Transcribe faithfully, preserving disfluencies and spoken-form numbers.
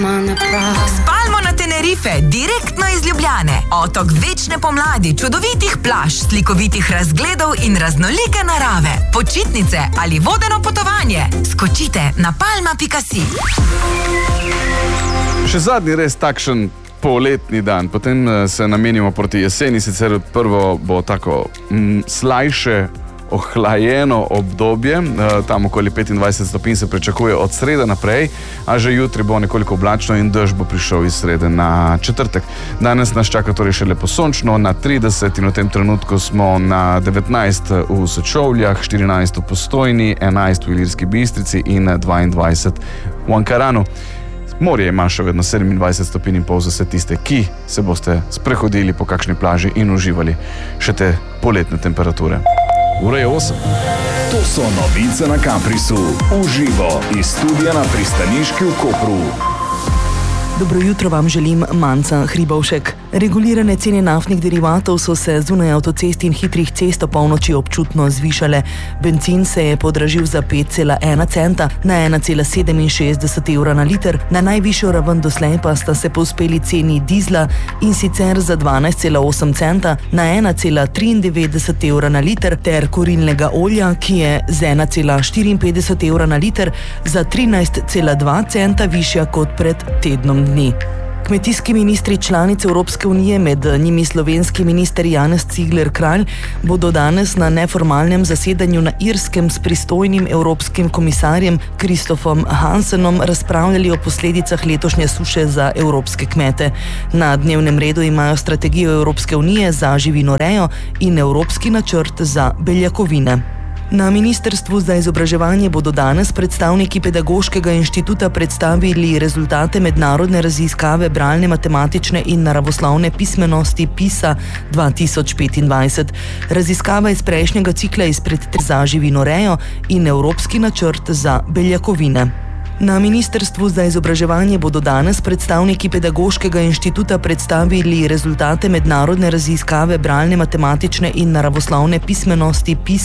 Spalmo na Tenerife, direktno iz Ljubljane. Otok večne pomladi, čudovitih plaž, slikovitih razgledov in raznolike narave. Počitnice ali vodeno potovanje. Skočite na palma pika si. Še zadnji res takšen poletni dan, potem se namenimo proti jeseni, sicer prvo bo tako m, slajše, ohlajeno obdobje, tam okoli petindvajset stopinj se pričakuje od srede naprej, a že jutri bo nekoliko oblačno in dež bo prišel iz srede na četrtek. Danes nas čaka torej še lepo sončno, na trideset in v tem trenutku smo na devetnajst v Sečovljah, štirinajst v Postojni, enajst v Ilirski Bistrici in dvaindvajset v Ankaranu. Morje ima še vedno sedemindvajset stopinj in pol za vse tiste, ki se boste sprehodili po kakšni plaži in uživali še te poletne temperature. Ura je osem. To so novice na Kaprisu. Uživo iz studia na pristaniški v Kopru. Dobro jutro vam želim, Manca Hribovšek. Regulirane cene naftnih derivatov so se zunaj avtocest in hitrih cest ob polnoči občutno zvišale. Bencin se je podražil za pet cela ena centa na ena cela sedeminšestdeset evra na liter, na najvišjo raven doslej pa sta se povzpeli ceni dizla, in sicer za dvanajst cela osem centa na ena cela triindevetdeset evra na liter, ter kurilnega olja, ki je z ena cela štiriinpetdeset evra na liter za trinajst cela dva centa višja kot pred tednom dni. Kmetijski ministri članice Evropske unije, med njimi slovenski minister Janez Cigler Kralj, bodo danes na neformalnem zasedanju na Irskem s pristojnim evropskim komisarjem Kristofom Hansenom razpravljali o posledicah letošnje suše za evropske kmete. Na dnevnem redu imajo strategijo Evropske unije za živinorejo in evropski načrt za beljakovine. Na Ministrstvu za izobraževanje bodo danes predstavniki Pedagoškega inštituta predstavili rezultate mednarodne raziskave bralne, matematične in naravoslovne pismenosti PISA dva tisoč petindvajset. Raziskava iz prejšnjega cikla izpred za živinorejo in evropski načrt za beljakovine. Na Ministrstvu za izobraževanje bodo danes predstavniki Pedagoškega inštituta predstavili rezultate mednarodne raziskave bralne, matematične in naravoslovne pismenosti PISA